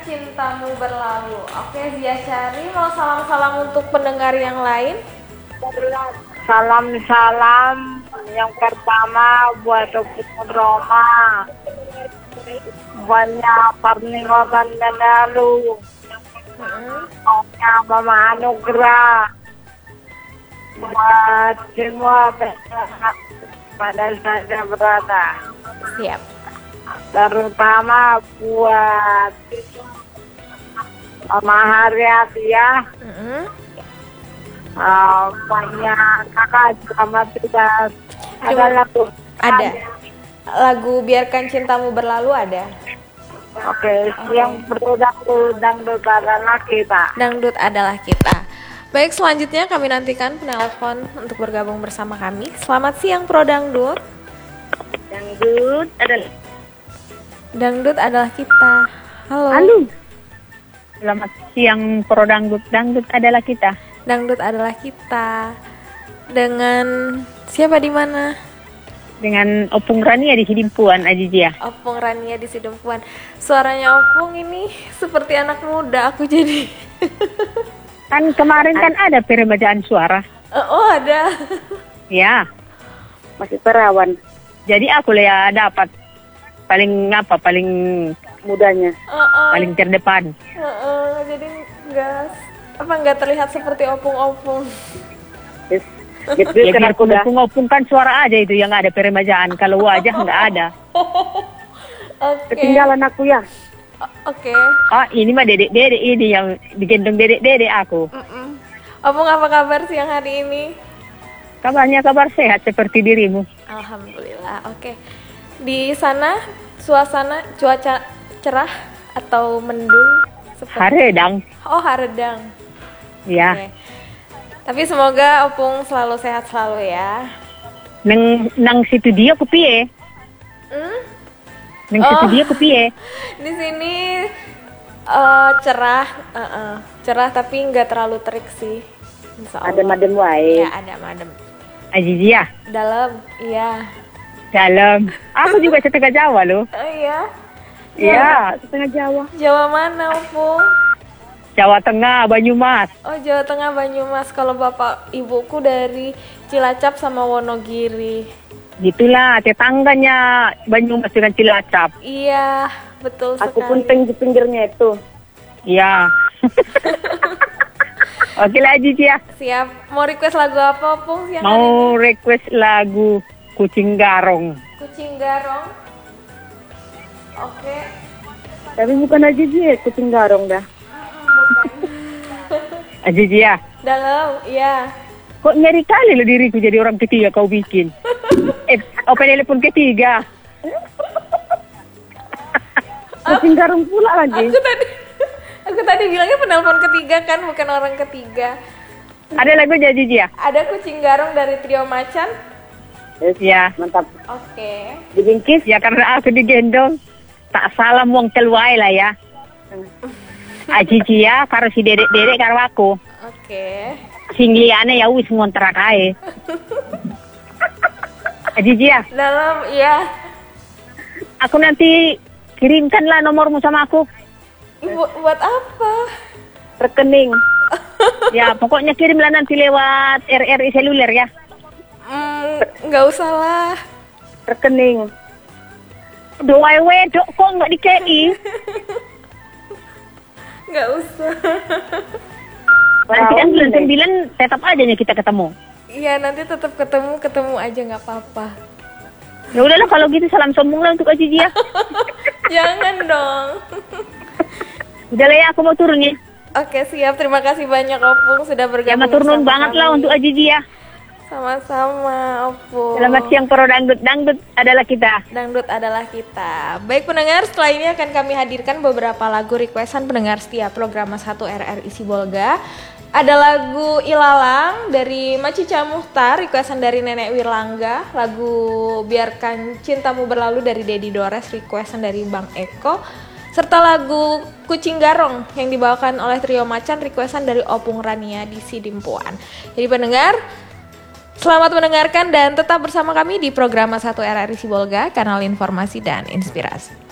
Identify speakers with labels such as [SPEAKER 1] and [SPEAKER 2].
[SPEAKER 1] cintamu berlalu. Oke, Zia Syari mau salam-salam untuk pendengar yang lain.
[SPEAKER 2] Salam-salam yang pertama buat Opung Roma, banyak pernikahan menalu, Mama Anugrah, buat semua pada saya berada.
[SPEAKER 1] Siap.
[SPEAKER 2] Terutama buat Mama Haryati ya. Banyak kakak sama tidak ada lagu.
[SPEAKER 1] Ada. Lagu Biarkan Cintamu Berlalu ada.
[SPEAKER 2] Oke. Yang dangdut adalah kita.
[SPEAKER 1] Dangdut adalah kita. Baik, selanjutnya kami nantikan penelpon untuk bergabung bersama kami. Selamat siang Pro Dangdut. Dangdut adalah kita. Halo.
[SPEAKER 3] Selamat siang Pro Dangdut. Dangdut adalah kita.
[SPEAKER 1] Dangdut adalah kita. Dengan siapa di mana?
[SPEAKER 3] Dengan Opung Rania di Sidimpuan, Ajijia.
[SPEAKER 1] Opung Rania di Sidimpuan. Suaranya Opung ini seperti anak muda. Aku jadi.
[SPEAKER 3] Kan kemarin kan ada peremajaan suara.
[SPEAKER 1] Oh ada.
[SPEAKER 3] Ya.
[SPEAKER 2] Masih perawan.
[SPEAKER 3] Jadi aku ya dapat paling mudanya, paling terdepan.
[SPEAKER 1] Jadi nggak terlihat seperti opung-opung.
[SPEAKER 3] Ya biar opung kan suara aja itu yang ada peremajaan. Kalau wajah nggak ada.
[SPEAKER 1] Oke.
[SPEAKER 2] Ketinggalan aku ya.
[SPEAKER 1] Oke.
[SPEAKER 3] Oh ini mah dedek ini yang digendong dedek aku.
[SPEAKER 1] Opung apa kabar siang hari ini?
[SPEAKER 3] Kabarnya kabar sehat seperti dirimu.
[SPEAKER 1] Alhamdulillah. Oke. Di sana suasana cuaca cerah atau mendung?
[SPEAKER 3] Haredang.
[SPEAKER 1] Oh haredang.
[SPEAKER 3] Ya.
[SPEAKER 1] Okay. Tapi semoga Opung selalu sehat selalu ya.
[SPEAKER 3] Nang situ dia ku piye? Nang situ dia ku piye?
[SPEAKER 1] Di sini cerah, cerah tapi nggak terlalu terik sih.
[SPEAKER 2] Adem-adem wae.
[SPEAKER 1] Ya adem-adem.
[SPEAKER 3] Ajijia.
[SPEAKER 1] Dalam, iya.
[SPEAKER 3] Dalam. Aku juga setengah Jawa loh.
[SPEAKER 1] Oh iya.
[SPEAKER 3] Iya.
[SPEAKER 2] Setengah Jawa.
[SPEAKER 1] Jawa mana, Opung?
[SPEAKER 3] Jawa Tengah, Banyumas.
[SPEAKER 1] Oh, Jawa Tengah, Banyumas. Kalau bapak ibuku dari Cilacap sama Wonogiri.
[SPEAKER 3] Gitulah, tetangganya Banyumas dengan Cilacap.
[SPEAKER 1] Iya, betul sekali.
[SPEAKER 2] Aku pun di pinggirnya itu.
[SPEAKER 3] Iya. Oke lah, Ajijia.
[SPEAKER 1] Siap. Mau request lagu apa, Opung?
[SPEAKER 3] Mau request lagu Kucing Garong.
[SPEAKER 1] Kucing Garong. Oke.
[SPEAKER 2] Tapi bukan aja sih Kucing Garong dah.
[SPEAKER 3] Ajijia.
[SPEAKER 1] Dalam, iya.
[SPEAKER 3] Kok ngeri kali lo diriku jadi orang ketiga kau bikin. Telepon ketiga.
[SPEAKER 2] Kucing Garong pula lagi.
[SPEAKER 1] Aku tadi bilangnya penelpon ketiga kan, bukan orang ketiga.
[SPEAKER 3] Ada lagu Ajijia?
[SPEAKER 1] Ada Kucing Garong dari Trio Macan.
[SPEAKER 3] Ya.
[SPEAKER 2] Mantap.
[SPEAKER 1] Oke.
[SPEAKER 2] Dibingkis?
[SPEAKER 3] Ya karena aku digendong. Tak salah wong keluai lah ya. Ajijia karo si dedek karo aku.
[SPEAKER 1] Oke.
[SPEAKER 3] Sing liyane ya wis ngontrak ae. Ajijia.
[SPEAKER 1] Dalam, iya.
[SPEAKER 3] Aku nanti kirimkanlah nomormu sama aku.
[SPEAKER 1] Buat apa?
[SPEAKER 2] Rekening.
[SPEAKER 3] Ya pokoknya kirimlah nanti lewat RRI seluler ya.
[SPEAKER 1] Nggak usah lah.
[SPEAKER 2] Rekening.
[SPEAKER 3] Doai wedok kok nggak dikei.
[SPEAKER 1] Nggak usah.
[SPEAKER 3] Nanti kan bulan 9 tetap aja nih kita ketemu.
[SPEAKER 1] Iya nanti tetap ketemu aja nggak apa-apa.
[SPEAKER 3] Ya udahlah kalau gitu salam sombong lah untuk Ajijia.
[SPEAKER 1] Jangan dong.
[SPEAKER 3] Udah lah ya aku mau turun ya.
[SPEAKER 1] Oke siap, terima kasih banyak Opung sudah bergabung.
[SPEAKER 3] Ya maturun banget
[SPEAKER 1] kami.
[SPEAKER 3] lah untuk Ajijia.
[SPEAKER 1] Sama-sama Opung.
[SPEAKER 3] Selamat siang Pro Dangdut. Dangdut adalah kita.
[SPEAKER 1] Dangdut adalah kita. Baik pendengar, setelah ini akan kami hadirkan beberapa lagu requestan pendengar setia program 1 RRI Sibolga. Ada lagu Ilalang dari Macica Muhtar, requestan dari Nenek Wirlangga. Lagu Biarkan Cintamu Berlalu dari Dedi Dores, requestan dari Bang Eko. Serta lagu Kucing Garong yang dibawakan oleh Trio Macan, requestan dari Opung Rania di Sidimpuan. Jadi pendengar, selamat mendengarkan dan tetap bersama kami di program 1 RRI Sibolga, kanal informasi dan inspirasi.